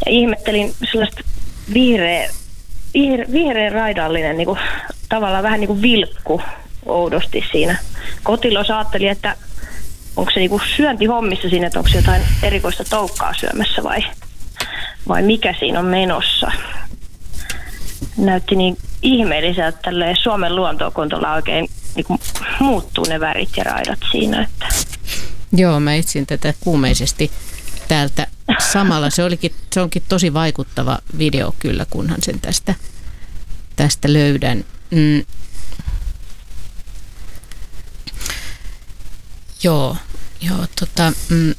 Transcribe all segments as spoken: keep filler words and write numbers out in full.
ihmettelin sellaista vihreä, vihreä, vihreä raidallinen niin kuin, tavallaan vähän niin kuin vilkku oudosti siinä. Kotilos ajatteli, että onko se niin kuin syöntihommissa siinä, että onko se jotain erikoista toukkaa syömässä vai, vai mikä siinä on menossa. Näytti niin ihmeelliseltä, että tälleen Suomen luontokontolla oikein niin kuin muuttuu ne värit ja raidat siinä. Että. Joo, mä etsin tätä kuumeisesti täältä samalla. Se, olikin, se onkin tosi vaikuttava video kyllä, kunhan sen tästä, tästä löydän. Mm. Joo, joo tota, mm.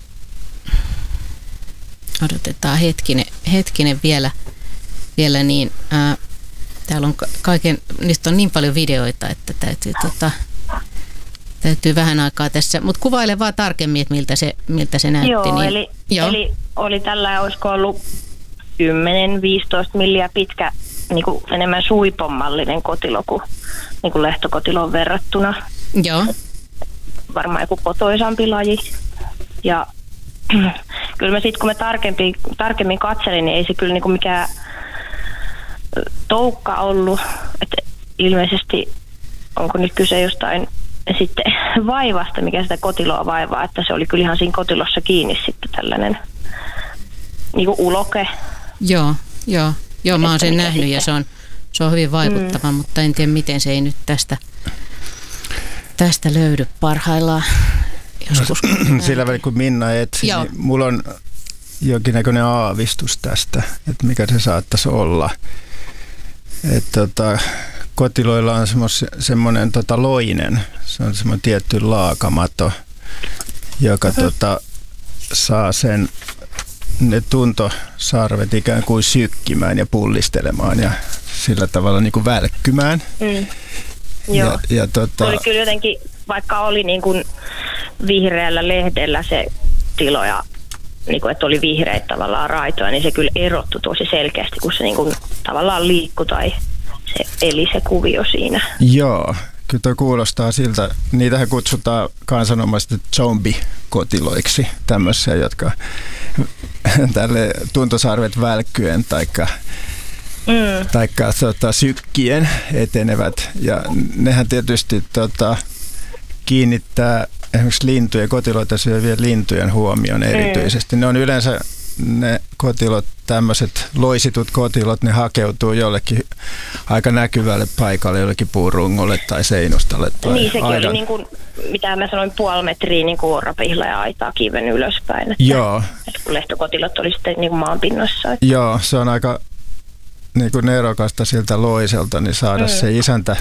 odotetaan hetkinen, hetkinen vielä, vielä niin, ää, täällä on kaiken, niistä on niin paljon videoita, että täytyy, tota, täytyy vähän aikaa tässä, mutta kuvaile vaan tarkemmin, että miltä se, miltä se näytti. Joo, niin, eli, joo. eli oli tällä, olisiko ollut kymmenen viisitoista milliä pitkä, niin kuin enemmän suipommallinen kotilo kuin, niin kuin lehtokotiloon verrattuna. Joo. Varmaan joku kotoisampi laji. Ja kyllä mä sitten, kun mä tarkemmin, tarkemmin katselin, niin ei se kyllä niinku mikään toukka ollut. Että ilmeisesti onko nyt kyse jostain sitten vaivasta, mikä sitä kotiloa vaivaa, että se oli kyllä ihan siinä kotilossa kiinni sitten tällainen niinku uloke. Joo, joo. Joo, mä oon sen nähnyt sitten. Ja se on, se on hyvin vaikuttava, mm. mutta en tiedä miten se ei nyt tästä, tästä löydy parhaillaan. Joskus, sillä välin kun Minna etsi, niin mulla on jonkinnäköinen aavistus tästä, että mikä se saattaisi olla. Että tota, kotiloilla on semmoinen tota loinen, se on semmoinen tietty laakamato, joka uh-huh. tota, saa sen ne tuntosarvet ikään kuin sykkimään ja pullistelemaan ja sillä tavalla niin kuin välkkymään. Mm. Joo, ja, ja tota, oli kyllä jotenkin, vaikka oli niin kuin vihreällä lehdellä se tilo ja niin kuin, että oli vihreitä tavallaan raitoja, niin se kyllä erottui tosi selkeästi, kun se niin kuin tavallaan liikkui tai se eli se kuvio siinä. Joo, kyllä toi kuulostaa siltä. Niitähän kutsutaan kansanomaisesti zombikotiloiksi, tämmöisiä, jotka tälle tuntosarvet välkkyen taikka Mm. taikka tota, sykkien etenevät. Ja nehän tietysti tota, kiinnittää esimerkiksi lintujen, kotiloita syövien lintujen huomioon erityisesti. Mm. Ne on yleensä ne kotilot, tämmöiset loisitut kotilot, ne hakeutuu jollekin aika näkyvälle paikalle, jollekin puurungolle tai seinustalle. Tai niin, sekin aidan. Oli niin kuin, mitä mä sanoin, puoli metriä niin kuin orrapihla ja aitaa kiven ylöspäin. Että, Joo. Että kun lehtokotilot oli sitten niin kuin maanpinnassa. Että. Joo, se on aika niin kuin nerokasta siltä loiselta, niin saada mm. se isäntä,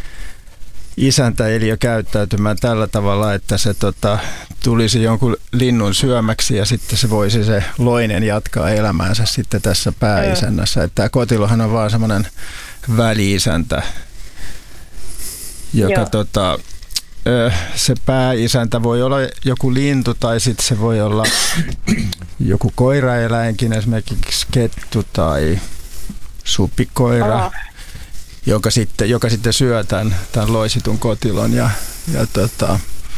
isäntä eliö käyttäytymään tällä tavalla, että se tota, tulisi jonkun linnun syömäksi ja sitten se voisi se loinen jatkaa elämäänsä sitten tässä pääisännässä. Mm. Että tämä kotilohan on vaan semmoinen väli-isäntä, joka tota, se pääisäntä voi olla joku lintu tai sitten se voi olla joku koiraeläinkin, esimerkiksi kettu tai supikoira, oh. joka, sitten, joka sitten syö tämän, tämän loisitun kotilon ja, ja tota,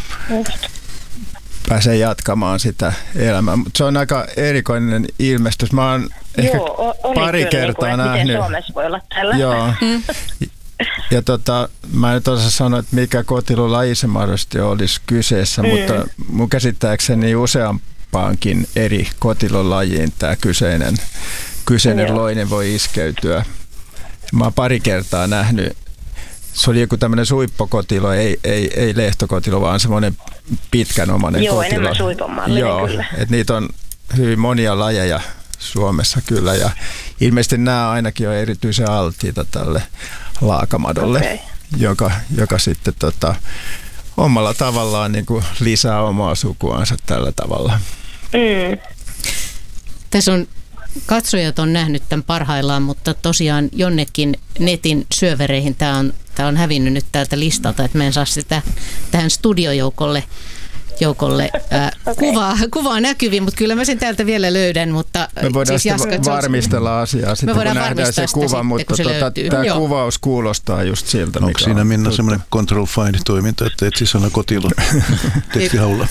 pääsee jatkamaan sitä elämää. Mutta se on aika erikoinen ilmestys. Mä oon ehkä Joo, pari kertaa niin kuin, nähnyt. Miten Suomessa voi olla tällä? Joo. Ja tota, mä en nyt osaa sanoa, että mikä kotilolaji se mahdollisesti olisi kyseessä, mm. mutta mun käsittääkseni useampaankin eri kotilolajiin tämä kyseinen Kyseinen Joo. loinen voi iskeytyä. Mä oon pari kertaa nähnyt, se oli joku tämmöinen suippokotilo, ei, ei, ei lehtokotilo, vaan semmoinen pitkänomainen Joo, kotilo. Joo, enemmän suipomallinen Joo, kyllä. Et niitä on hyvin monia lajeja Suomessa kyllä, ja ilmeisesti nämä ainakin on erityisen alttiita tälle laakamadolle, okay. joka, joka sitten tota, omalla tavallaan niin kuin lisää omaa sukuansa tällä tavalla. Mm. Tässä on katsojat on nähnyt tämän parhaillaan, mutta tosiaan jonnekin netin syövereihin tämä on, tämä on hävinnyt nyt täältä listalta, että me en saa sitä tähän studiojoukolle joukolle ää, okay. kuvaa, kuvaa näkyviin, mutta kyllä mä sen täältä vielä löydän. Mutta me voidaan siis Jaska, varmistella asiaa sitten, kun nähdään se kuva, sitten, mutta tota, tämä Joo. kuvaus kuulostaa just siltä. Onko siinä Minna semmoinen control find-toiminto, että etsi sana kotilo tekstihaulla?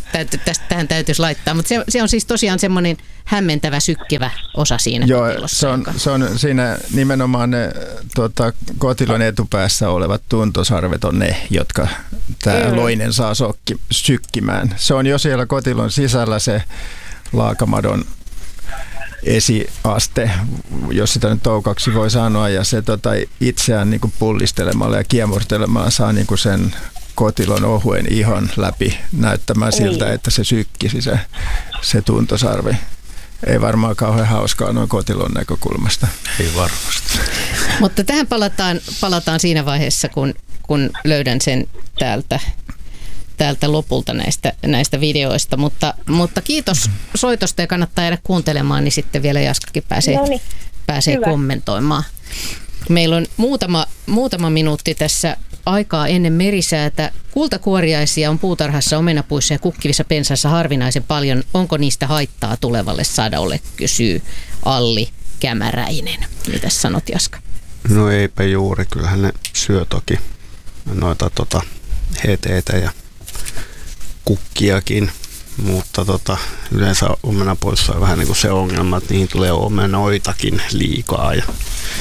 täytyy, tästä, tähän täytyisi laittaa. Mutta se, se on siis tosiaan semmoinen hämmentävä, sykkivä osa siinä Joo, kotilossa. se on, se on siinä nimenomaan ne tuota, kotilon etupäässä olevat tuntosarvet on ne, jotka tämä mm. loinen saa sokki, sykkimään. Se on jo siellä kotilon sisällä se laakamadon esiaste, jos sitä nyt toukaksi voi sanoa, ja se tota, itseään niin kuin pullistelemalla ja kiemurtelemalla saa niin kuin sen kotilon ohuen ihon läpi näyttämään siltä, Ei. että se sykkisi se, se tuntosarvi. Ei varmaan kauhean hauskaa noin kotilon näkökulmasta. Ei varmasti. Mutta tähän palataan, palataan siinä vaiheessa, kun, kun löydän sen täältä. täältä lopulta näistä, näistä videoista, mutta, mutta kiitos soitosta ja kannattaa jäädä kuuntelemaan, niin sitten vielä Jaskakin pääsee, Noniin, pääsee kommentoimaan. Meillä on muutama, muutama minuutti tässä aikaa ennen merisäätä. Kultakuoriaisia on puutarhassa, omenapuissa ja kukkivissa pensaissa harvinaisen paljon. Onko niistä haittaa tulevalle sadalle, kysyy Alli Kämäräinen. Mitäs sanot, Jaska? No eipä juuri, kyllähän ne syö toki noita tota, heteitä ja kukkiakin, mutta tota, yleensä omenapuissa on vähän niin kuin se ongelma, että niihin tulee omenoitakin liikaa ja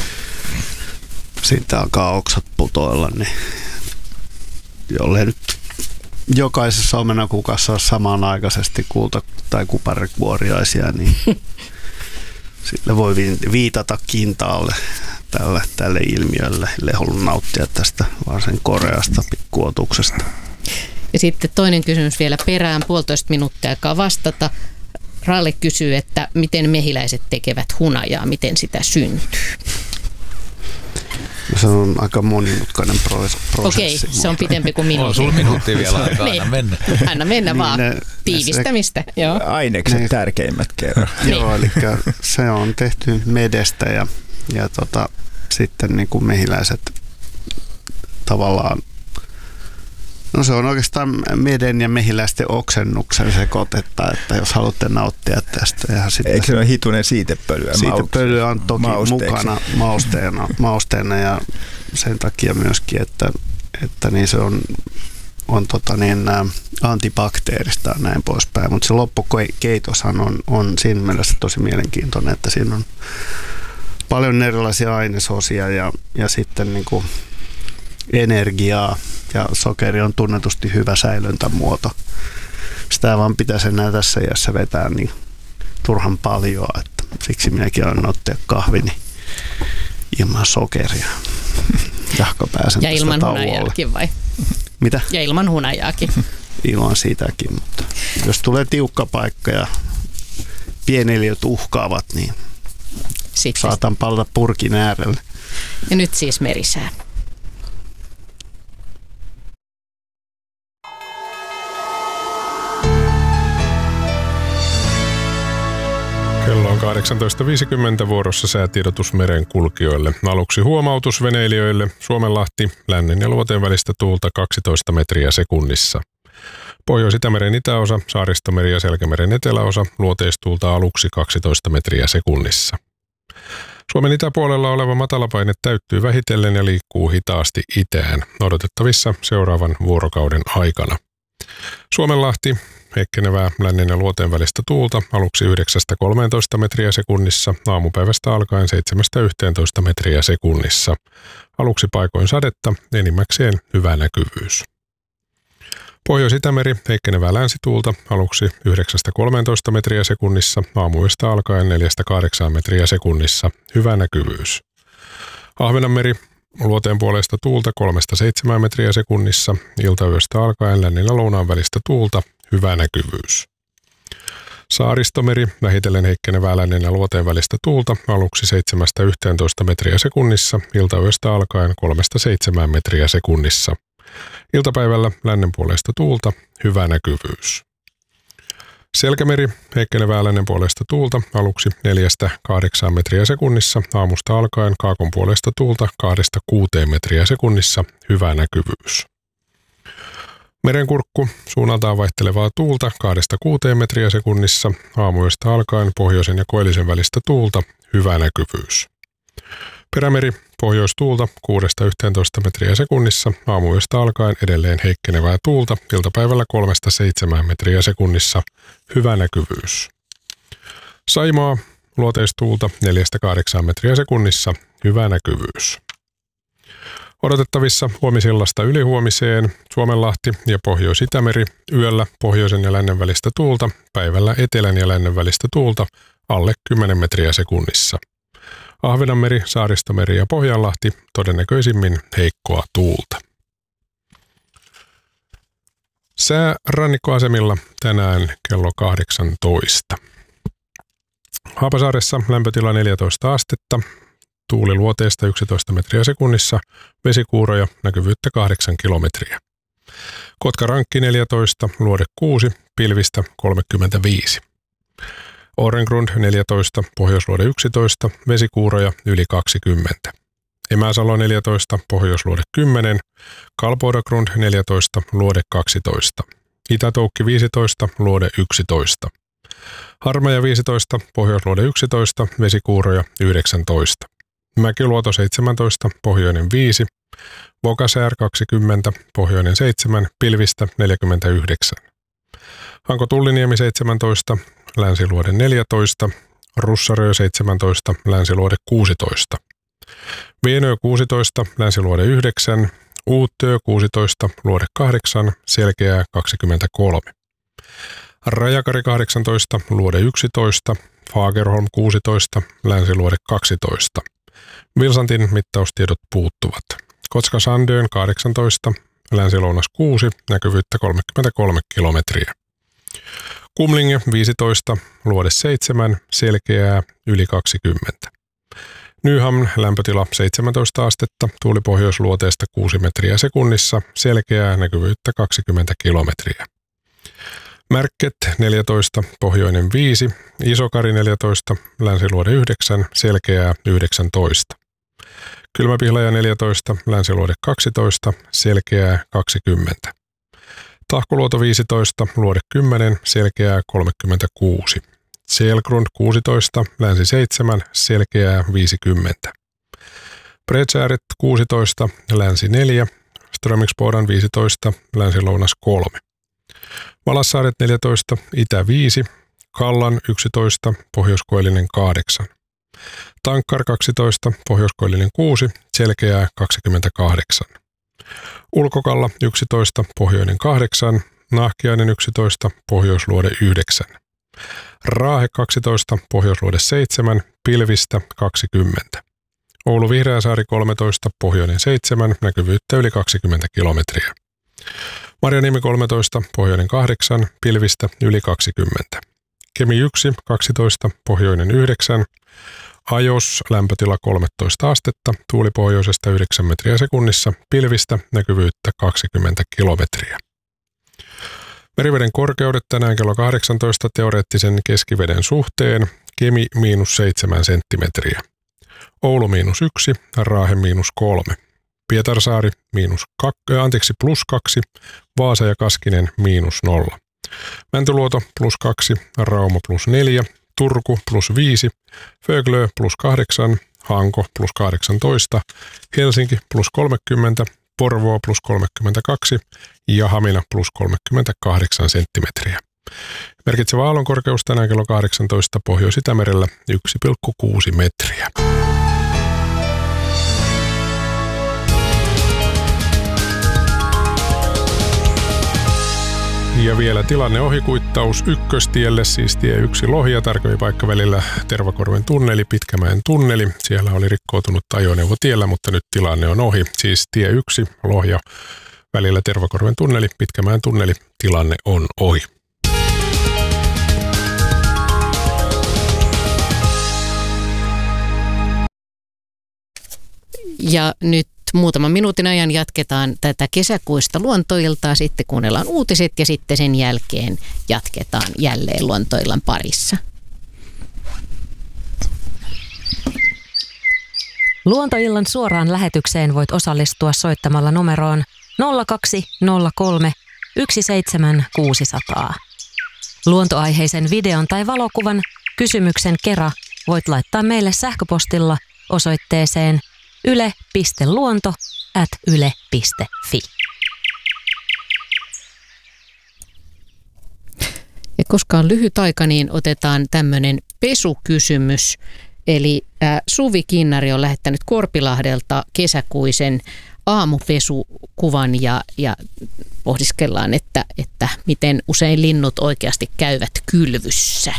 sitten alkaa oksat putoilla, niin jollei nyt jokaisessa omenakukassa ole samanaikaisesti kulta- tai kuparikuoriaisia, niin sille voi viitata kintaalle tälle, tälle ilmiölle. Ellei halua nauttia tästä varsin koreasta pikkuotuksesta. Ja sitten toinen kysymys vielä perään, puolitoista minuuttia aikaa vastata. Ralle kysyy, että miten mehiläiset tekevät hunajaa, miten sitä syntyy? Se on aika monimutkainen prosessi. Okei, se on pitempi kuin minuutti. On sulla minuuttia vielä aikaa, niin. anna mennä. Anna mennä niin vaan. ne, Tiivistämistä. Se, joo. Ainekset ne, tärkeimmät kerran. Joo, eli se on tehty medestä ja, ja tota, sitten niin kuin mehiläiset tavallaan, no se on oikeastaan meden ja mehiläisten oksennuksen sekoitetta, että jos haluatte nauttia tästä. Ja sitten eikö se ole hitunen siitepölyä? Siitepölyä on toki mausteeksi. mukana mausteena, mausteena ja sen takia myöskin, että, että niin se on, on tota niin, antibakteerista ja näin poispäin. Mutta se loppukeitoshan on, on siinä mielessä tosi mielenkiintoinen, että siinä on paljon erilaisia ainesosia ja, ja sitten niin kuin energiaa, ja sokeri on tunnetusti hyvä säilöntämuoto. Sitä vaan pitäisi enää tässä iässä vetää niin turhan paljon, että siksi minäkin olen ottaa kahvini ilman sokeria. Jahka pääsen ja ilman hunajaakin vai? Mitä? Ja ilman hunajaakin. Ilman sitäkin, mutta jos tulee tiukka paikka ja pieneliöt uhkaavat, niin sitten saatan palata purkin äärelle. Ja nyt siis merisää. Kello on kahdeksantoista viisikymmentä vuorossa säätiedotus merenkulkijoille. Aluksi huomautus veneilijöille. Suomenlahti, lännen ja luoteen välistä tuulta kaksitoista metriä sekunnissa. Pohjois-Itämeren itäosa, Saaristomeri ja Selkämeren eteläosa, luoteistuulta aluksi kaksitoista metriä sekunnissa. Suomen itäpuolella oleva matalapaine täyttyy vähitellen ja liikkuu hitaasti itään, odotettavissa seuraavan vuorokauden aikana. Suomenlahti, heikkenevää lännen ja luoteen välistä tuulta, aluksi yhdeksästä kolmeentoista metriä sekunnissa, aamupäivästä alkaen seitsemästä yhteentoista metriä sekunnissa. Aluksi paikoin sadetta, enimmäkseen hyvä näkyvyys. Pohjois-Itämeri, heikkenevää länsituulta, aluksi yhdeksästä kolmeentoista metriä sekunnissa, aamuyöstä alkaen neljästä kahdeksaan metriä sekunnissa, hyvä näkyvyys. Ahvenanmeri, luoteen puolesta tuulta kolmesta seitsemään metriä sekunnissa, iltayöstä alkaen lännen ja lounaan välistä tuulta, hyvä näkyvyys. Saaristomeri, vähitellen heikkenevää lännen ja luoteen välistä tuulta, aluksi seitsemästä yhteentoista metriä sekunnissa, iltayöstä alkaen kolmesta seitsemään metriä sekunnissa. Iltapäivällä lännen puolesta tuulta, hyvä näkyvyys. Selkämeri, heikkenevää lännen puolesta tuulta, aluksi neljästä kahdeksaan metriä sekunnissa, aamusta alkaen kaakon puolesta tuulta kahdesta kuuteen metriä sekunnissa, hyvä näkyvyys. Merenkurkku, suunnaltaan vaihtelevaa tuulta kahdesta kuuteen metriä sekunnissa, aamuyöstä alkaen pohjoisen ja koillisen välistä tuulta, hyvä näkyvyys. Perämeri pohjoistuulta kuudesta yhteentoista metriä sekunnissa, aamuyöstä alkaen edelleen heikkenevää tuulta, iltapäivällä kolmesta seitsemään metriä sekunnissa, hyvä näkyvyys. Saimaa luoteistuulta neljästä kahdeksaan metriä sekunnissa, hyvä näkyvyys. Odotettavissa huomisillasta ylihuomiseen Suomenlahti ja Pohjois-Itämeri, yöllä pohjoisen ja lännen välistä tuulta, päivällä etelän ja lännen välistä tuulta alle kymmenen metriä sekunnissa. Ahvenanmeri, Saaristomeri ja Pohjanlahti todennäköisimmin heikkoa tuulta. Sää rannikkoasemilla tänään kello kahdeksantoista. Haapasaaressa lämpötila neljätoista astetta, tuuli luoteesta yksitoista metriä sekunnissa, vesikuuroja, näkyvyyttä kahdeksan kilometriä. Kotkarankki neljätoista, luode kuusi, pilvistä kolmekymmentäviisi. Orengrund neljätoista, pohjoisluode yksitoista, vesikuuroja yli kaksikymmentä. Emäsalo neljätoista, pohjoisluode kymmenen, Kalpoidagrund neljätoista, luode kaksitoista. Itätoukki viisitoista, luode yksitoista. Harmaja viisitoista, pohjoisluode yksitoista, vesikuuroja yhdeksäntoista. Mäkiluoto seitsemäntoista, pohjoinen viisi. Vokasäär kaksikymmentä, pohjoinen seitsemän, pilvistä neljäkymmentäyhdeksän. Hanko Tulliniemi seitsemäntoista, länsiluode neljätoista, Russarö seitsemäntoista, länsiluode kuusitoista. Vienö kuusitoista, länsiluode yhdeksän, Uuttöö kuusitoista, luode kahdeksan, Selkeää kaksikymmentäkolme. Rajakari kahdeksantoista, luode yksitoista, Fagerholm kuusitoista, länsiluode kaksitoista. Vilsantin mittaustiedot puuttuvat. Kotka Sandön kahdeksantoista, länsilounas kuusi, näkyvyyttä kolmekymmentäkolme kilometriä. Kumlinge viisitoista, luode seitsemän, Selkeää yli kaksikymmentä. Nyhamn lämpötila seitsemäntoista astetta, tuuli pohjoisluoteesta kuusi metriä sekunnissa, Selkeää näkyvyyttä kaksikymmentä kilometriä. Märket neljätoista, pohjoinen viisi, Isokari neljätoista, länsiluode yhdeksän, Selkeää yhdeksäntoista. Kylmäpihlaja neljätoista, länsiluode kaksitoista, Selkeää kaksikymmentä. Tahkoluoto viisitoista, luode kymmenen, Selkeää kolmekymmentäkuusi. Selgrund kuusitoista, länsi seitsemän, Selkeää viisikymmentä. Bredsääret kuusitoista, länsi neljä, Strömingsbodan viisitoista, länsilounas kolme. Valassaaret neljätoista, itä viisi, Kallan yksitoista, pohjoiskoillinen kahdeksan. Tankkar kaksitoista, pohjoiskoillinen kuusi, Selkeää kaksikymmentäkahdeksan. Ulkokalla yksitoista, pohjoinen kahdeksan, Nahkiainen yksitoista, pohjoisluode yhdeksän. Raahe kaksitoista, pohjoisluode seitsemän, pilvistä kaksikymmentä. Oulu Vihreäsaari kolmetoista, pohjoinen seitsemän, näkyvyyttä yli kaksikymmentä kilometriä. Marjaniemi kolmetoista, pohjoinen kahdeksan, pilvistä yli kaksikymmentä. Kemi yksi, kaksitoista, pohjoinen yhdeksän. Ajos, lämpötila kolmetoista astetta, tuuli pohjoisesta yhdeksän metriä sekunnissa, pilvistä näkyvyyttä kaksikymmentä kilometriä. Meriveden korkeudet tänään kello kahdeksantoista teoreettisen keskiveden suhteen, Kemi miinus seitsemän senttimetriä. Oulu miinus yksi, Raahe miinus kolme. Pietarsaari miinus kak- anteeksi, plus kaksi, Vaasa ja Kaskinen miinus nolla. Mäntyluoto plus kaksi, Rauma plus neljä, Turku plus viisi, Föglö plus kahdeksan, Hanko plus kahdeksantoista, Helsinki plus kolmekymmentä, Porvoo plus kolmekymmentäkaksi ja Hamina plus kolmekymmentäkahdeksan senttimetriä. Merkitsevä aallonkorkeus tänään kello kahdeksantoista Pohjois-Itämerellä yksi pilkku kuusi metriä. Ja vielä tilanne ohikuittaus ykköstielle, siis tie yksi Lohja, tarkemmin paikka välillä Tervakorven tunneli, Pitkämäen tunneli. Siellä oli rikkoutunut ajoneuvo tiellä, mutta nyt tilanne on ohi. Siis tie yksi Lohja, välillä Tervakorven tunneli, Pitkämäen tunneli, tilanne on ohi. Ja nyt muutaman minuutin ajan jatketaan tätä kesäkuista luontoiltaa, sitten kuunnellaan uutiset ja sitten sen jälkeen jatketaan jälleen luontoillan parissa. Luontoillan suoraan lähetykseen voit osallistua soittamalla numeroon nolla kaksi nolla kolme yksi seitsemän kuusi nolla nolla. Luontoaiheisen videon tai valokuvan kysymyksen kera voit laittaa meille sähköpostilla osoitteeseen yle piste luonto ät yle piste fi. Ja koska on lyhyt aika, niin otetaan tämmöinen pesukysymys. Eli äh, Suvi Kinnari on lähettänyt Korpilahdelta kesäkuisen aamupesukuvan ja, ja pohdiskellaan, että, että miten usein linnut oikeasti käyvät kylvyssä.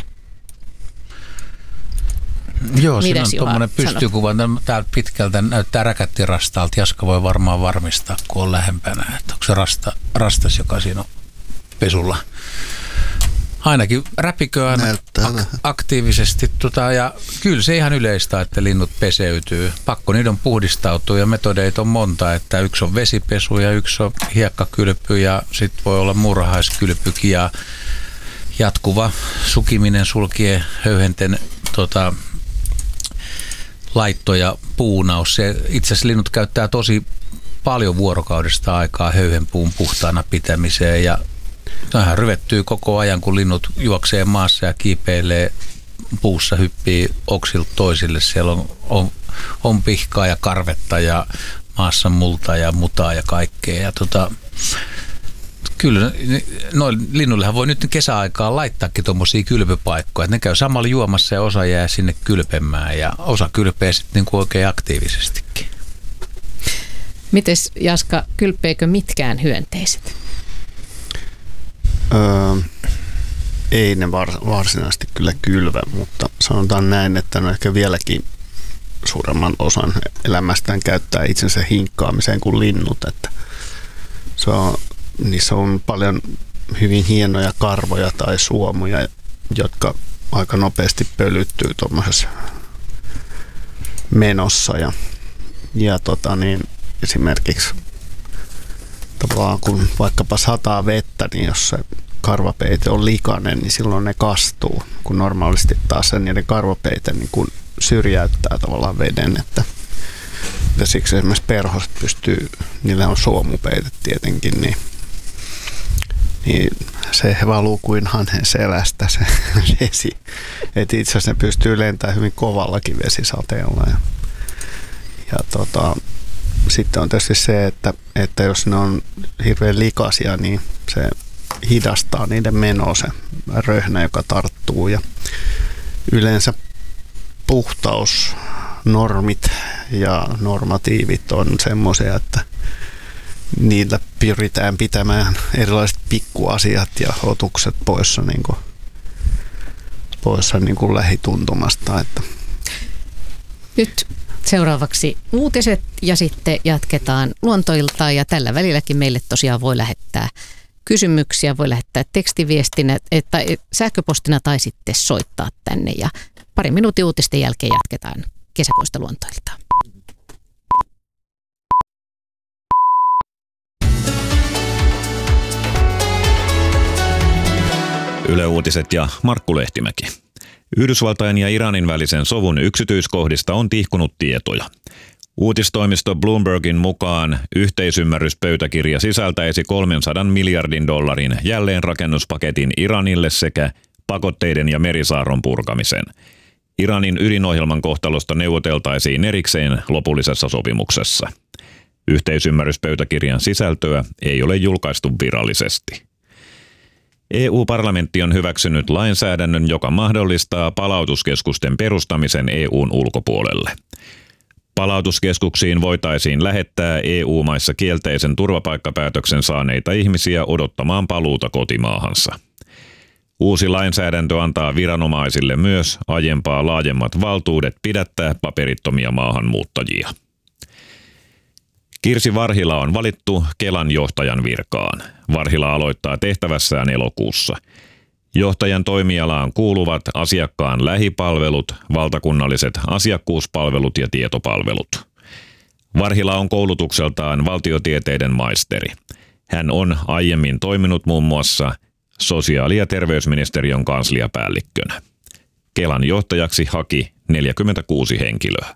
Joo, siinä on tuommoinen pystykuva. Täältä pitkältä näyttää räkättirastaalta. Jaska voi varmaan varmistaa, kun on lähempänä, että onko se rasta, rastas, joka siinä on pesulla. Ainakin räpiköä ak- aktiivisesti. Tota, ja kyllä se ihan yleistä, että linnut peseytyy. Pakko niiden puhdistautua ja metodeita on monta. Että yksi on vesipesu ja yksi on hiekkakylpy ja sitten voi olla murhaiskylpykin ja jatkuva sukiminen sulkien höyhenten tota, laitto ja puunaus. Se, itse asiassa linnut käyttää tosi paljon vuorokaudesta aikaa höyhenpuun puhtaana pitämiseen ja tämähän ryvettyy koko ajan, kun linnut juoksee maassa ja kiipeilee puussa, hyppii oksilta toisille. Siellä on, on, on pihkaa ja karvetta ja maassa multaa ja mutaa ja kaikkea. Ja tota, kyllä, noin linnullehan voi nyt kesäaikaan laittaakin tuommoisia kylpypaikkoja. Ne käy samalla juomassa ja osa jää sinne kylpemään ja osa kylpee sitten niin kuin oikein aktiivisestikin. Mites Jaska, kylpeekö mitkään hyönteiset? Öö, ei ne vars, varsinaisesti kyllä kylvä, mutta sanotaan näin, että ne ehkä vieläkin suuremman osan elämästään käyttää itsensä hinkkaamiseen kuin linnut. Että se on, niissä on paljon hyvin hienoja karvoja tai suomuja, jotka aika nopeasti pölyttyy tuommoisessa menossa. Ja, ja tota niin, esimerkiksi tavallaan kun vaikkapa sataa vettä, niin jos se karvapeite on likainen, niin silloin ne kastuu, kun normaalisti taas se niiden karvapeite niin kun syrjäyttää tavallaan veden, että ja siksi esimerkiksi perhoset pystyy, niillä on suomupeite tietenkin, niin, niin se valuu kuin hanhen selästä se vesi. Et itse asiassa ne pystyy lentämään hyvin kovallakin vesisateella. Ja, ja tota, sitten on tietysti se, että, että jos ne on hirveän likaisia, niin se hidastaa niiden menoa, se röhnä, joka tarttuu. Ja yleensä puhtausnormit ja normatiivit on semmoisia, että niillä pyritään pitämään erilaiset pikkuasiat ja otukset poissa, niin kuin, poissa niin kuin lähituntumasta. Että. Nyt seuraavaksi uutiset ja sitten jatketaan luontoiltaa ja tällä välilläkin meille tosiaan voi lähettää kysymyksiä, voi lähettää tekstiviestinä tai sähköpostina tai sitten soittaa tänne ja pari minuutin uutisten jälkeen jatketaan kesäkuista luontoiltaa. Yle Uutiset ja Markku Lehtimäki. Yhdysvaltain ja Iranin välisen sovun yksityiskohdista on tihkunut tietoja. Uutistoimisto Bloombergin mukaan yhteisymmärryspöytäkirja sisältäisi kolmensadan miljardin dollarin jälleenrakennuspaketin Iranille sekä pakotteiden ja merisaarron purkamisen. Iranin ydinohjelman kohtalosta neuvoteltaisiin erikseen lopullisessa sopimuksessa. Yhteisymmärryspöytäkirjan sisältöä ei ole julkaistu virallisesti. E U-parlamentti on hyväksynyt lainsäädännön, joka mahdollistaa palautuskeskusten perustamisen E U:n ulkopuolelle. Palautuskeskuksiin voitaisiin lähettää E U-maissa kielteisen turvapaikkapäätöksen saaneita ihmisiä odottamaan paluuta kotimaahansa. Uusi lainsäädäntö antaa viranomaisille myös aiempaa laajemmat valtuudet pidättää paperittomia maahanmuuttajia. Kirsi Varhila on valittu Kelan johtajan virkaan. Varhila aloittaa tehtävässään elokuussa. Johtajan toimialaan kuuluvat asiakkaan lähipalvelut, valtakunnalliset asiakkuuspalvelut ja tietopalvelut. Varhila on koulutukseltaan valtiotieteiden maisteri. Hän on aiemmin toiminut muun muassa sosiaali- ja terveysministeriön kansliapäällikkönä. Kelan johtajaksi haki neljäkymmentäkuusi henkilöä.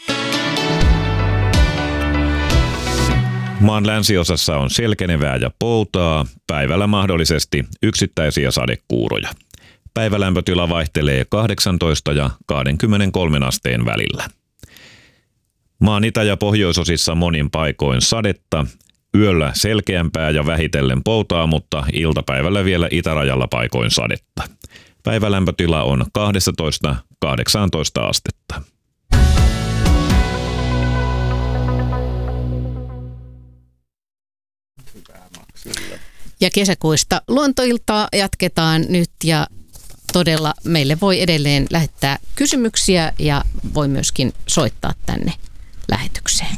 Maan länsiosassa on selkenevää ja poutaa, päivällä mahdollisesti yksittäisiä sadekuuroja. Päivälämpötila vaihtelee kahdeksantoista ja kaksikymmentäkolme asteen välillä. Maan itä- ja pohjoisosissa monin paikoin sadetta, yöllä selkeämpää ja vähitellen poutaa, mutta iltapäivällä vielä itärajalla paikoin sadetta. Päivälämpötila on kaksitoista kahdeksantoista astetta. Ja kesäkuista luontoiltaa jatketaan nyt ja todella meille voi edelleen lähettää kysymyksiä ja voi myöskin soittaa tänne lähetykseen.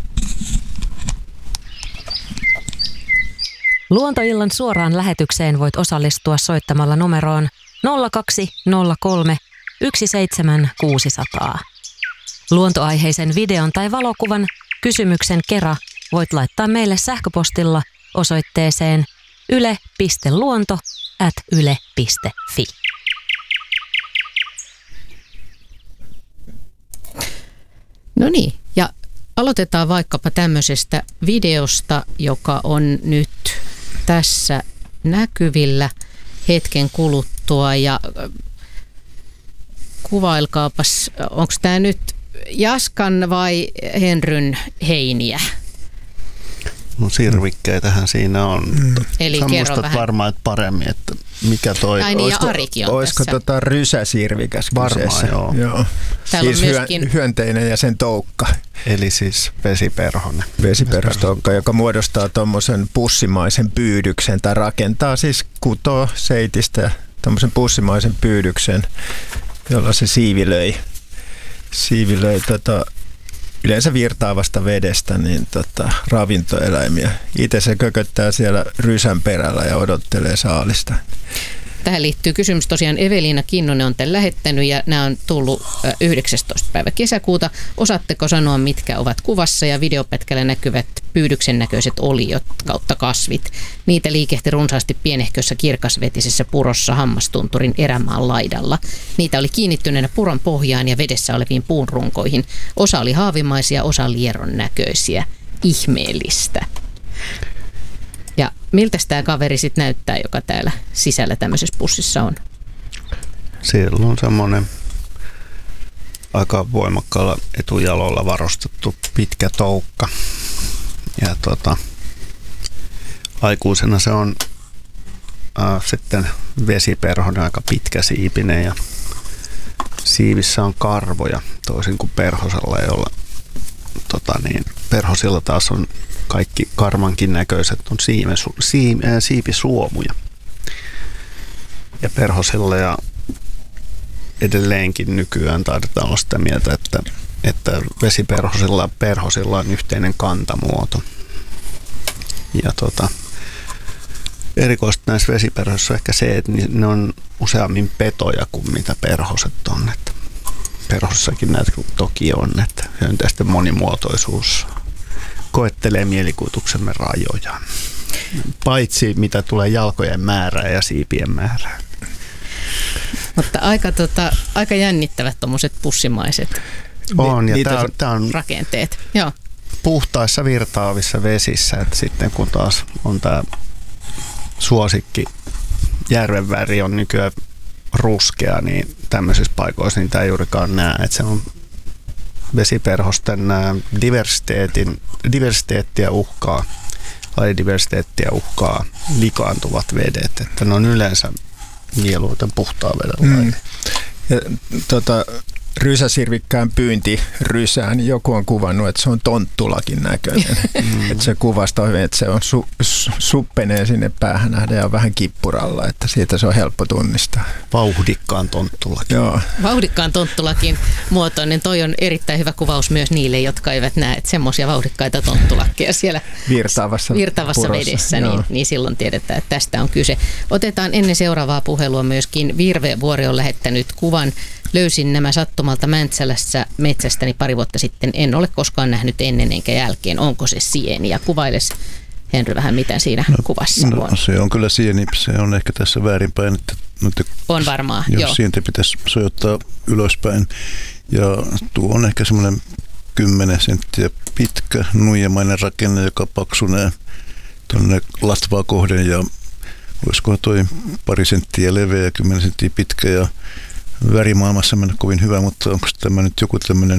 Luontoillan suoraan lähetykseen voit osallistua soittamalla numeroon nolla kaksi nolla kolme yksi seitsemän kuusi nolla nolla. Luontoaiheisen videon tai valokuvan kysymyksen kera voit laittaa meille sähköpostilla osoitteeseen yle piste luonto ät yle piste fi. No niin, ja aloitetaan vaikkapa tämmöisestä videosta, joka on nyt tässä näkyvillä hetken kuluttua. Ja kuvailkaapas, onko tämä nyt Jaskan vai Henryn heiniä? No sirvikkeitähän siinä on. Mm. Eli sä kerro muistat vähän. Varmaan että paremmin, että mikä toi... Ai niin, olisiko, ja Arikin on olisiko tässä. tota rysäsirvikäs kyseessä? Varmaan, joo. joo. Täällä Siis on myöskin... hyö, hyönteinen ja sen toukka. Eli siis vesiperhonen. Vesiperhostoukka, joka muodostaa tuommoisen pussimaisen pyydyksen tai rakentaa siis kutoo seitistä tuommoisen pussimaisen pyydyksen, jolla se siivilöi, siivilöi tota, yleensä virtaavasta vedestä niin tota, ravintoeläimiä. Itse se kököttää siellä rysän perällä ja odottelee saalista. Tähän liittyy kysymys tosiaan. Eveliina Kinnunen on tämän lähettänyt ja nämä on tullut yhdeksästoista päivä kesäkuuta. Osaatteko sanoa, mitkä ovat kuvassa ja videopätkällä näkyvät pyydyksen näköiset oliot kautta kasvit? Niitä liikehti runsaasti pienehkössä kirkasvetisessä purossa Hammastunturin erämaan laidalla. Niitä oli kiinnittyneenä puron pohjaan ja vedessä oleviin puunrunkoihin. Osa oli haavimaisia, osa lieron näköisiä. Ihmeellistä. Ja miltä tämä kaveri sitten näyttää, joka täällä sisällä tämmöisessä pussissa on? Siellä on semmoinen aika voimakkaalla etujalolla varustettu pitkä toukka. Ja tota, aikuisena se on äh, sitten vesiperhonen, aika pitkäsiipinen ja siivissä on karvoja toisin kuin perhosella, jolla tota niin, perhosilla taas on kaikki karmankin näköiset on siime, siime, äh, siipisuomuja. Ja perhosilla ja edelleenkin nykyään taidetaan olla sitä mieltä, että, että vesiperhosilla ja perhosilla on yhteinen kantamuoto. Ja tota, erikoista näissä vesiperhosissa on ehkä se, että ne on useammin petoja kuin mitä perhoset on. Että perhosissakin näitä toki on, että hyönteisten monimuotoisuus koettelee mielikuvituksemme rajoja. Paitsi mitä tulee jalkojen määrään ja siipien määrään. Mutta aika, tota, aika jännittävät tuommoiset pussimaiset on, ja niitä tämä on, tää on rakenteet. Joo. puhtaissa virtaavissa vesissä, että sitten kun taas on tämä suosikki järven väri on nykyään ruskea, niin tämmöisissä paikoissa niitä ei juurikaan näe, että se on vesiperhosten diversiteetin, diversiteettiä uhkaa, lajidiversiteettiä uhkaa likaantuvat vedet, että ne on yleensä mieluiten puhtaan veden laji. Mm. Ja, tota, rysäsirvikkään pyynti rysään, niin joku on kuvannut, että se on tonttulakin näköinen. Mm. Että se kuvastaa hyvin, että se on su, su, suppenee sinne päähän nähdä ja vähän kippuralla, että siitä se on helppo tunnistaa. Vauhdikkaan tonttulakin. Joo. Vauhdikkaan tonttulakin muotoinen. Toi on erittäin hyvä kuvaus myös niille, jotka eivät näe, että semmoisia vauhdikkaita tonttulakkeja siellä virtaavassa, virtaavassa vedessä, niin, niin silloin tiedetään, että tästä on kyse. Otetaan ennen seuraavaa puhelua myöskin Virve-vuori on lähettänyt kuvan. Löysin nämä sattumalta Mäntsälässä metsästäni pari vuotta sitten. En ole koskaan nähnyt ennen enkä jälkeen. Onko se sieni? Ja kuvailes, Henry, vähän mitä siinä no, kuvassa no, on. Se on kyllä sieni. Se on ehkä tässä väärinpäin. Että, että on varmaan, jos joo. sientä pitäisi sojottaa ylöspäin. Ja tuo on ehkä semmoinen kymmenen senttiä pitkä, nuijamainen rakenne, joka paksunee tuonne latvaa kohden. Ja olisiko toi pari senttiä leveä ja kymmenen senttiä pitkä ja värimaailmassa mennä kovin hyvä, mutta onko tämä nyt joku tämmöinen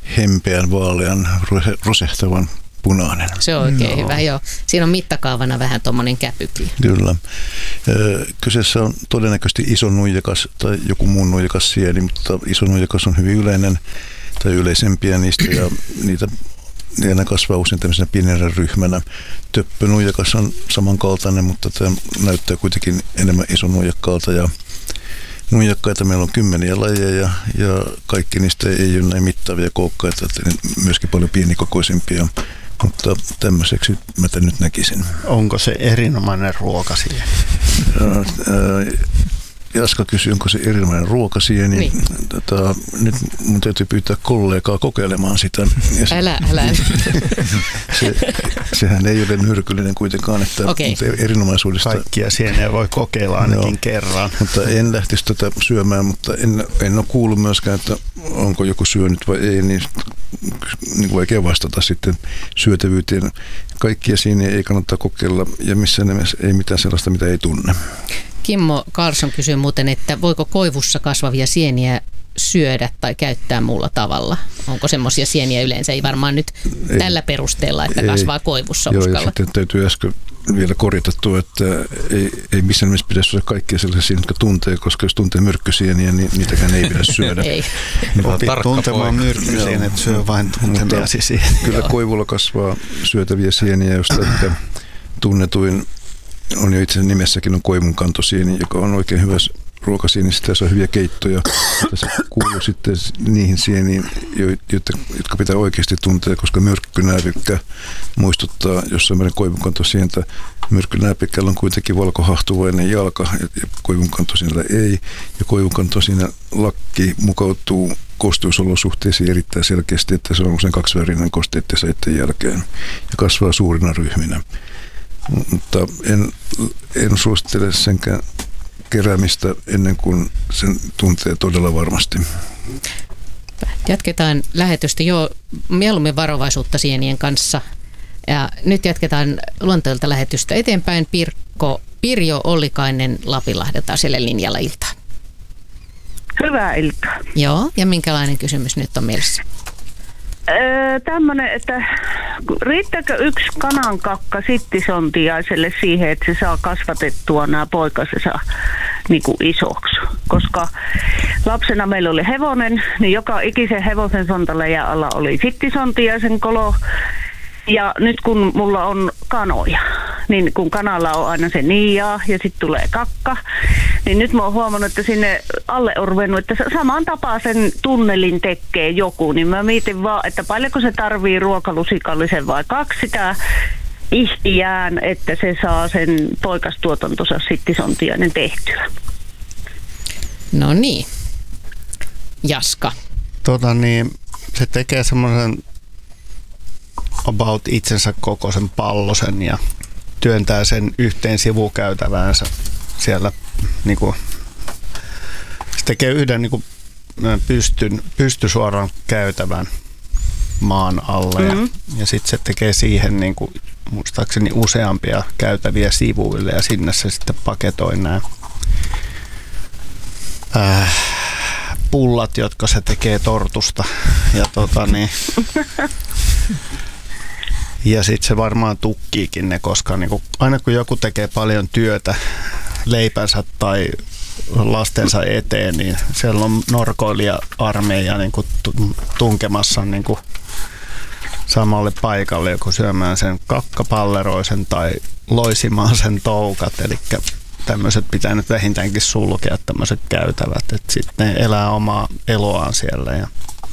hempeän, vaalean, rosehtavan punainen. Se on oikein no. hyvä, joo. Siinä on mittakaavana vähän tuommoinen käpykin. Kyllä. Kyseessä on todennäköisesti iso nuijakas tai joku muu nuijakas sieni, mutta iso nuijakas on hyvin yleinen tai yleisempiä niistä ja niitä ne kasvaa usein tämmöisenä pienenä ryhmänä. Töppönuijakas on samankaltainen, mutta tämä näyttää kuitenkin enemmän isonuijakkaalta ja nuijakkaita meillä on kymmeniä lajeja ja kaikki niistä ei ole näin mittavia kookkaita, että myöskin paljon pienikokoisempia, mutta tämmöiseksi mä tämän nyt näkisin. Onko se erinomainen ruokasieni? Jaska kysyi, onko se erinomainen ruokasieni. Niin. Tota, nyt mun täytyy pyytää kollegaa kokeilemaan sitä. Se, älä, älä. se, sehän ei ole myrkyllinen kuitenkaan, että okay. erinomaisuudesta... Kaikkia sieniä voi kokeilla ainakin no, kerran. Mutta en lähtisi tätä syömään, mutta en, en ole kuullut myöskään, että onko joku syönyt vai ei, niin, niin vaikea vastata sitten syötävyyteen. Kaikkia sieniä ei kannata kokeilla ja missään nimessä ei mitään sellaista, mitä ei tunne. Kimmo Karlsson kysyy muuten, että voiko koivussa kasvavia sieniä syödä tai käyttää muulla tavalla? Onko semmoisia sieniä yleensä? Ei varmaan nyt ei, tällä perusteella, että ei, kasvaa koivussa joo, uskalla. Ja sitten täytyy äsken vielä korjata tuo, että ei, ei missään nimessä pidä syödä kaikkia sellaisia, jotka tuntee, koska jos tuntee myrkkysieniä, niin niitäkään ei pidä syödä. ei. Opit tuntemaan myrkkysienet, syö vain tuntemiasi sieniä. Kyllä koivulla kasvaa syötäviä sieniä, josta ehkä tunnetuin on jo itse nimessäkin on koivunkantosieni, joka on oikein hyvä ruokasieni, sitä saa hyviä keittoja. Se kuuluu sitten niihin sieniin, jotka pitää oikeasti tuntea, koska myrkkynääpikkä muistuttaa jossain meidän koivunkantosientä. Myrkkynääpikkällä on kuitenkin valkohahtuvainen jalka ja koivunkantosienellä ei. Ja koivunkantosienellä lakki mukautuu kosteusolosuhteisiin erittäin selkeästi, että se on usein kaksivärinen kosteiden ja säitten jälkeen ja kasvaa suurina ryhminä. Mutta en, en suosittele senkään keräämistä ennen kuin sen tuntee todella varmasti. Jatketaan lähetystä jo mieluummin varovaisuutta sienien kanssa. Ja nyt jatketaan luonteelta lähetystä eteenpäin. Pirkko, Pirjo Ollikainen Lapinlahdelta siellä linjalla iltaa. Hyvää iltaa. Joo, ja minkälainen kysymys nyt on mielessä? Öö, tämmöinen, että riittääkö yksi kanankakka sittisontiaiselle siihen, että se saa kasvatettua nämä poikasensa niin kuin isoksi? Koska lapsena meillä oli hevonen, niin joka ikisen hevosen sontaläjän alla oli sittisontiaisen kolo. Ja nyt kun mulla on kanoja, niin kun kanalla on aina se niijaa ja sitten tulee kakka, niin nyt mä oon huomannut, että sinne alle on ruvennut, että samaan tapaan sen tunnelin tekee joku, niin mä mietin vaan, että paljonko se tarvii ruokalusikallisen vai kaksi sitä ihtiään, että se saa sen poikastuotantonsa sittisontiainen tehtyä. No niin. Jaska. Tota niin, se tekee semmoisen about itsensä kokoisen pallosen ja työntää sen yhteen sivukäytäväänsä siellä niinku, se tekee yhden niinku pystyn, pystysuoran käytävän maan alle mm-hmm. ja, ja sitten se tekee siihen niinku, muistaakseni useampia käytäviä sivuille ja sinne se sitten paketoi nämä äh, pullat, jotka se tekee tortusta ja tota niin ja sitten se varmaan tukkiikin ne, koska niinku, aina kun joku tekee paljon työtä leipänsä tai lastensa eteen, niin siellä on norkoilija-armeija niinku tunkemassa niinku samalle paikalle, joku syömään sen kakkapalleroisen tai loisimaan sen toukat. Eli tämmöiset pitää nyt vähintäänkin sulkea, tämmöiset käytävät, että sitten ne elää omaa eloaan siellä. Ja,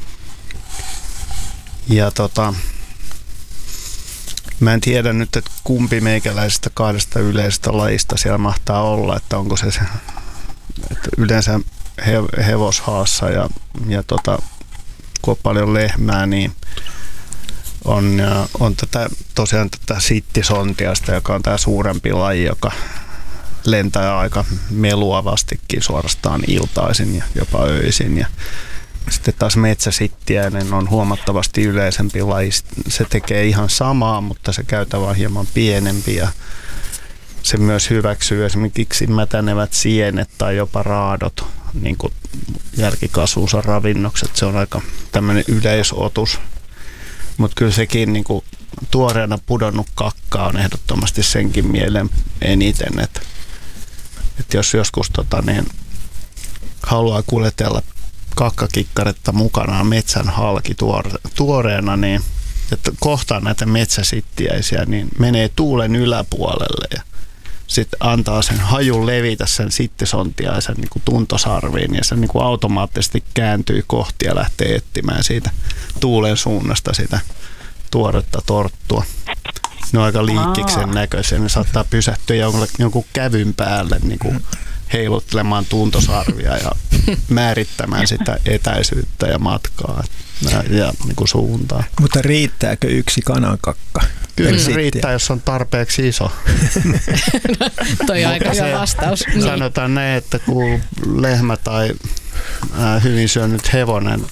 ja tota... Mä en tiedä nyt, että kumpi meikäläisestä kahdesta yleisestä lajista siellä mahtaa olla, että onko se, se että yleensä he, hevoshaassa ja, ja tota, kun on paljon lehmää, niin on, on tätä, tosiaan tätä sittisontiasta, joka on tämä suurempi laji, joka lentää aika meluavastikin suorastaan iltaisin ja jopa öisin. Ja sitten taas metsäsittiäinen on huomattavasti yleisempi laji. Se tekee ihan samaa, mutta se käytävä on hieman pienempi ja se myös hyväksyy esimerkiksi mätänevät sienet tai jopa raadot, niin kuin jälkikasvuunsa ravinnokset. Se on aika tämmöinen yleisotus. Mutta kyllä sekin niin kuin tuoreena pudonnut kakka on ehdottomasti senkin mieleen eniten, että, että jos joskus tota, niin, haluaa kuljetella kakkakikkaretta mukanaan metsän halki tuore, tuoreena, niin että kohtaa näitä metsäsittiäisiä, niin menee tuulen yläpuolelle ja sitten antaa sen hajun levitä sen sittisontiaisen niin kuin tuntosarviin ja se niin kuin automaattisesti kääntyy kohti ja lähtee etsimään siitä tuulen suunnasta sitä tuoretta torttua. Ne on aika liikkiksen näköisiä, ne saattaa pysähtyä jonkun, jonkun kävyn päälle niin kuin heiluttelemaan tuntosarvia ja määrittämään sitä etäisyyttä ja matkaa ja niin kuin suuntaa. Mutta riittääkö yksi kanankakka? Kyllä se riittää, jos on tarpeeksi iso. No, toi on aika hyvä vastaus. Sanotaan näin, että kun lehmä tai äh, hyvin syönyt hevonen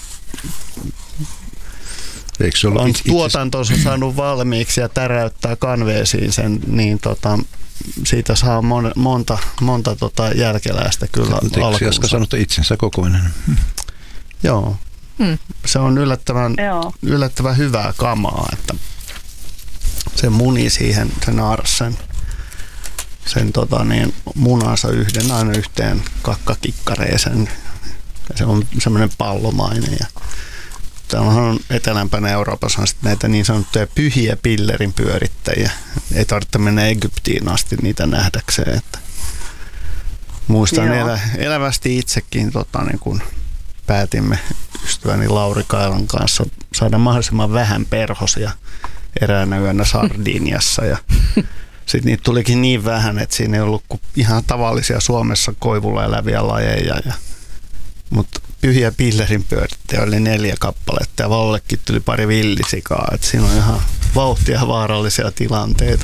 Eikö se on itse... tuotantonsa saanut valmiiksi ja täräyttää kanveesiin sen, niin tota, siitä saa mon, monta, monta tota jälkeläistä kyllä alkuunsa. Eikö sanota itsensä kokoinen? Joo. Hmm. Se on yllättävän, Joo. yllättävän hyvää kamaa, että se muni siihen, se naaras sen, sen tota niin, munansa yhden aina yhteen kakkakikkareeseen. Se on semmoinen pallomainen. Ja täällä on etelämpänä Euroopassa on näitä niin sanottuja pyhiä pillerin pyörittäjiä. Ei tarvitse mennä Egyptiin asti niitä nähdäkseen. Että muistan elä, elävästi itsekin, tota, niin kun päätimme ystäväni Lauri Kailan kanssa saada mahdollisimman vähän perhosia eräänä yönä Sardiniassa. Ja sitten niitä tulikin niin vähän, että siinä ei ollut kuin ihan tavallisia Suomessa koivulla eläviä lajeja. Ja, mutta pyhiä pillerinpyörittäjä oli neljä kappaletta ja Vallollekin tuli pari villisikaa. Että siinä on ihan vauhtia vaarallisia tilanteita.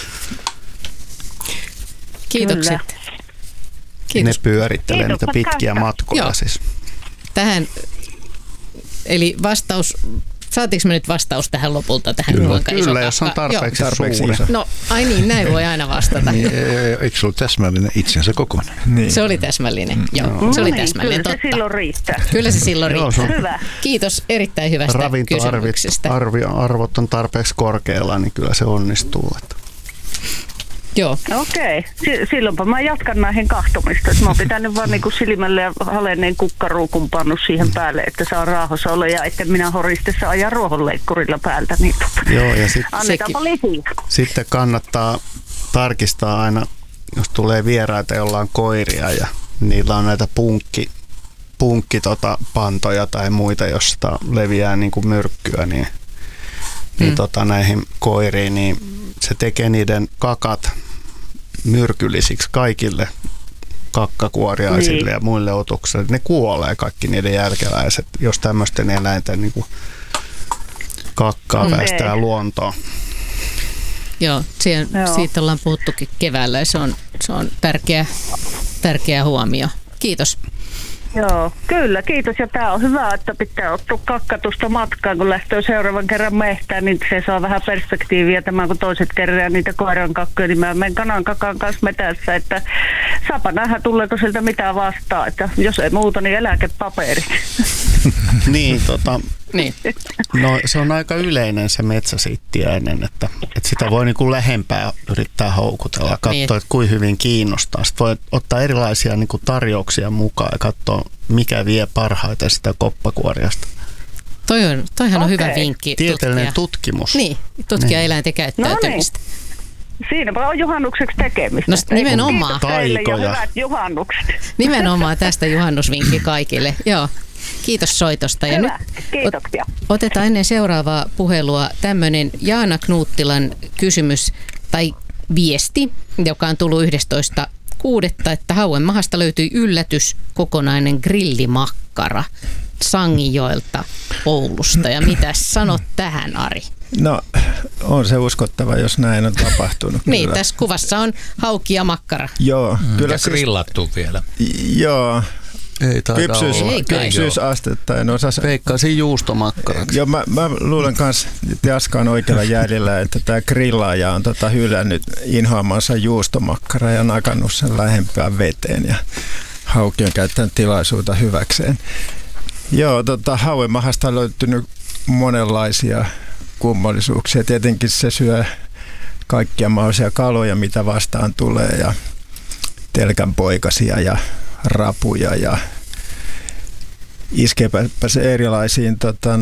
Kiitokset. Kiitos. Ne pyörittelee niitä pitkiä matkoja. Joo. Siis. Tähän, eli vastaus, saatiinko me nyt vastaus tähän lopulta? Tähän Kyllä, kuinka kyllä iso jos on tarpeeksi, tarpeeksi suuri. No, ai niin, näin voi aina vastata. Niin, eikö se ollut täsmällinen itsensä kokoinen? Niin. Se oli täsmällinen, mm. joo. No, se oli täsmällinen, kyllä totta. se silloin riittää. Kyllä se silloin riittää. Hyvä. Kiitos erittäin hyvästä kysymyksestä. Ravintoarvot on tarpeeksi korkealla, niin kyllä se onnistuu. Joo. Okei. S- silloinpa mä jatkan näihin kahtomista. Mä oon pitänyt vaan niinku silmälle ja halenneen kukkaruukun pannut siihen päälle, että saa raahossa olla ja että minä horistessa ajan ruohonleikkurilla päältä. Niin Joo, ja sit, annetaanpa lisiä. Sitten kannattaa tarkistaa aina, jos tulee vieraita, jolla on koiria ja niillä on näitä punkki, punkki tota, pantoja tai muita, josta leviää niin kuin myrkkyä, niin, niin mm. tota, näihin koiriin, niin se tekee niiden kakat myrkyllisiksi kaikille kakkakuoriaisille niin. ja muille otuksille. Ne kuolee kaikki niiden jälkeläiset, jos tämmöisten eläinten niin kuin kakkaa päästää luontoon. Joo, siihen, Joo, siitä ollaan puhuttukin keväällä ja se on, se on tärkeä, tärkeä huomio. Kiitos. Joo, kyllä, kiitos. Ja tämä on hyvä, että pitää ottaa kakkatusta matkaan, kun lähtee seuraavan kerran mehtään, niin se saa vähän perspektiiviä tämän, kun toiset kerran niitä koiran kakkoja, niin mä menen kanan kakan kanssa metässä, että saapa nähdä, tuleeko sieltä mitään vastaan, että jos ei muuta, niin eläkepaperit. Niin, tota, niin. No se on aika yleinen se metsäsittiäinen, että, että sitä voi niin kuin lähempää yrittää houkutella ja katsoa, niin. että kuinka hyvin kiinnostaa. Sitten voi ottaa erilaisia niin kuin tarjouksia mukaan ja katsoa, mikä vie parhaiten sitä koppakuoriasta. Toi on, toihan on Okei. hyvä vinkki. Tieteellinen tutkia. tutkimus. Niin, tutkia niin. eläinten käyttäytymistä. No niin. Siinäpä on juhannukseksi tekemistä. No nimenomaan. Kiitos teille ja hyvät juhannukset. Nimenomaan tästä juhannusvinkki kaikille. Joo. Kiitos soitosta. Ja Hyvä, nyt kiitoksia. Otetaan ennen seuraavaa puhelua tämmöinen Jaana Knuuttilan kysymys tai viesti, joka on tullut yhdestoista kuudetta että Hauenmahasta löytyi yllätys, kokonainen grillimakkara Sanginjoelta Oulusta. Ja mitä sanot tähän, Ari? No, on se uskottava, jos näin on tapahtunut. Niin, kyllä. tässä kuvassa on hauki ja makkara. Joo, mm, kyllä ja siis, grillattu vielä. Joo, Ei taida Kypsyys, olla. kypsyysastetta en osaa. Veikkaisin juustomakkaraksi. Joo, mä, mä luulen kanssa, että Jaska on oikealla jäljellä, että tämä grillaaja on tota hylännyt inhoamansa juustomakkara ja nakannut sen lähempään veteen ja Hauki on käyttänyt tilaisuutta hyväkseen. Joo, tota, hauemahasta on löytynyt monenlaisia kummallisuuksia. Tietenkin se syö kaikkia mahdollisia kaloja, mitä vastaan tulee, ja telkänpoikasia ja rapuja, ja iskeepä se erilaisiin tota,